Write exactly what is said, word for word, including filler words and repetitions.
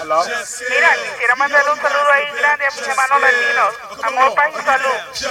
Hello. Mira, quisiera mandarle un saludo ahí grande a mis hermanos latinos. Amor, paz y salud.